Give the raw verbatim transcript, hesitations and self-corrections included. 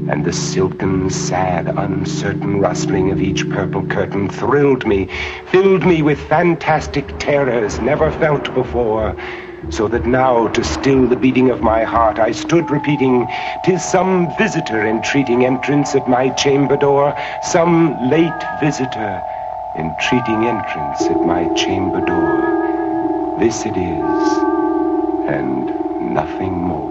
and the silken, sad, uncertain rustling of each purple curtain thrilled me, filled me with fantastic terrors never felt before, so that now, to still the beating of my heart, I stood repeating, "'Tis some visitor entreating entrance at my chamber door, some late visitor entreating entrance at my chamber door. This it is, and nothing more."